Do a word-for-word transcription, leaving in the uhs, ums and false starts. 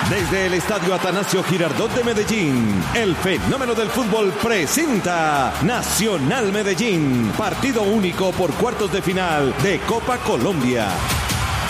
Desde el Estadio Atanasio Girardot de Medellín, el fenómeno del fútbol presenta Nacional Medellín, partido único por cuartos de final de Copa Colombia.